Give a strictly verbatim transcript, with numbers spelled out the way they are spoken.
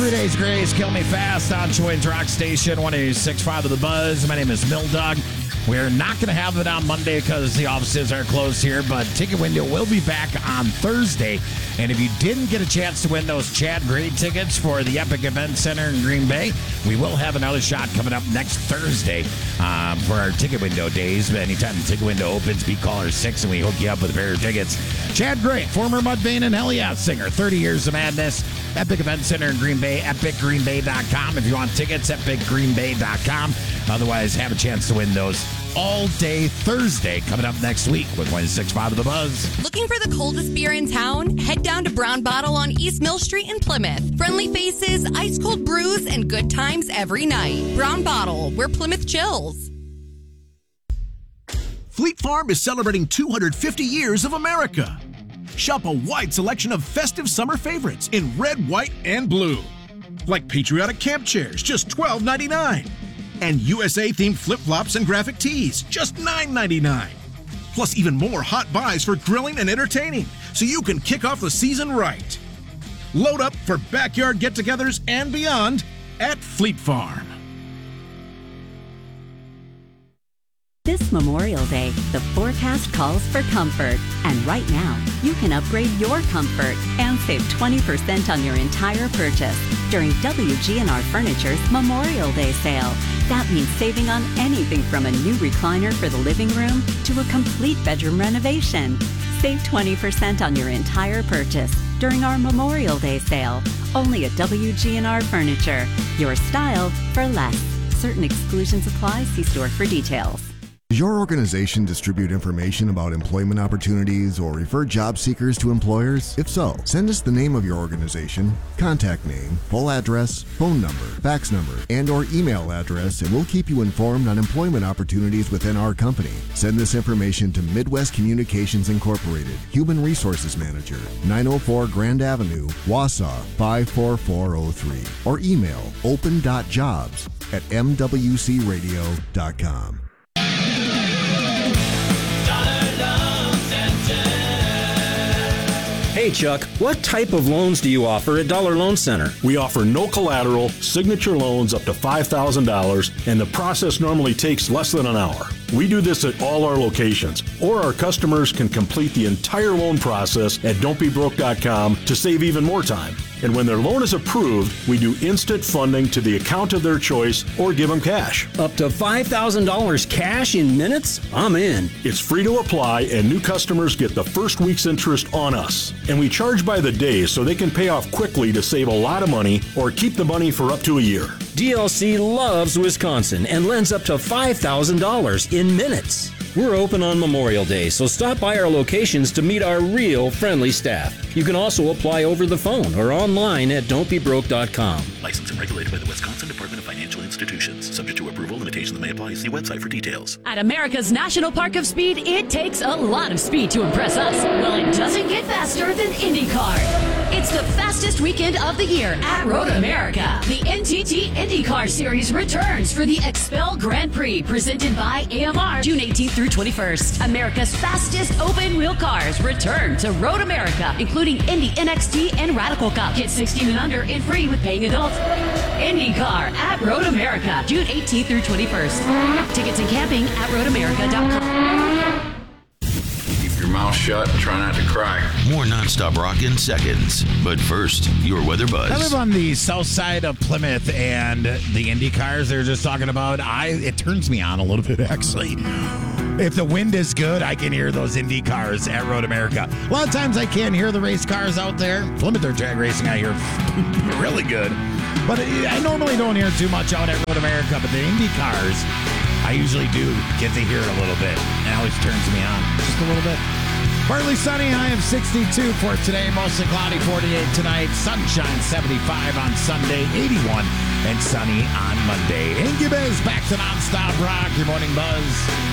Every day's grace, kill me fast on Choi's Rock Station, one oh six point five of the Buzz. My name is Mill Dog. We're not going to have it on Monday because the offices are closed here, but Ticket Window will be back on Thursday. And if you didn't get a chance to win those Chad Gray tickets for the Epic Event Center in Green Bay, we will have another shot coming up next Thursday um, for our Ticket Window days. But anytime the Ticket Window opens, be caller six and we hook you up with a pair of tickets. Chad Gray, former Mudvayne and Hell Yeah singer, thirty years of madness. Epic Event Center in Green Bay, epic green bay dot com. If you want tickets, epic green bay dot com. Otherwise, have a chance to win those all day Thursday coming up next week with one oh six point five of the Buzz. Looking for the coldest beer in town? Head down to Brown Bottle on East Mill Street in Plymouth. Friendly faces, ice cold brews, and good times every night. Brown Bottle, where Plymouth chills. Fleet Farm is celebrating two hundred fifty years of America. Shop a wide selection of festive summer favorites in red, white, and blue. Like patriotic camp chairs, just twelve ninety-nine. And U S A-themed flip-flops and graphic tees, just nine ninety-nine. Plus even more hot buys for grilling and entertaining, so you can kick off the season right. Load up for backyard get-togethers and beyond at Fleet Farm. This Memorial Day, the forecast calls for comfort. And right now, you can upgrade your comfort and save twenty percent on your entire purchase during W G N R Furniture's Memorial Day sale. That means saving on anything from a new recliner for the living room to a complete bedroom renovation. Save twenty percent on your entire purchase during our Memorial Day sale. Only at W G N R Furniture. Your style for less. Certain exclusions apply. See store for details. Does your organization distribute information about employment opportunities or refer job seekers to employers? If so, send us the name of your organization, contact name, full address, phone number, fax number, and or email address, and we'll keep you informed on employment opportunities within our company. Send this information to Midwest Communications Incorporated, Human Resources Manager, nine oh four Grand Avenue, Wausau, five four four oh three, or email open dot jobs at m w c radio dot com. Hey Chuck, what type of loans do you offer at Dollar Loan Center? We offer no collateral, signature loans up to five thousand dollars, and the process normally takes less than an hour. We do this at all our locations, or our customers can complete the entire loan process at don't be broke dot com to save even more time. And when their loan is approved, we do instant funding to the account of their choice or give them cash. Up to five thousand dollars cash in minutes? I'm in. It's free to apply, and new customers get the first week's interest on us. And we charge by the day so they can pay off quickly to save a lot of money or keep the money for up to a year. D L C loves Wisconsin and lends up to five thousand dollars in minutes. We're open on Memorial Day, so stop by our locations to meet our real friendly staff. You can also apply over the phone or online at don't be broke dot com. Licensed and regulated by the Wisconsin Department of Financial Institutions. Subject to approval, limitations may apply. See website for details. At America's National Park of Speed, it takes a lot of speed to impress us. Well, it doesn't get faster than IndyCar. It's the fastest weekend of the year at Road America. The N T T IndyCar Series returns for the Expel Grand Prix, presented by A M R, June eighteenth through twenty-first. America's fastest open-wheel cars return to Road America, including Indy N X T and Radical Cup. Get sixteen and under and free with paying adults. IndyCar at Road America, June eighteenth through twenty-first. Tickets and camping at road america dot com. Keep your mouth shut and try not to cry. More nonstop rock in seconds. But first, your weather buzz. I live on the south side of Plymouth, and the Indy cars they're just talking about, I it turns me on a little bit, actually. If the wind is good, I can hear those Indy cars at Road America. A lot of times I can't hear the race cars out there. Plymouth or drag racing, I hear really good. But I normally don't hear too much out at Road America, but the Indy cars, I usually do get to hear it a little bit. It always turns me on just a little bit. Partly sunny, high of sixty-two for today. Mostly cloudy, forty-eight tonight. Sunshine, seventy-five on Sunday, eighty-one, and sunny on Monday. Incubus back to nonstop rock. Your morning buzz.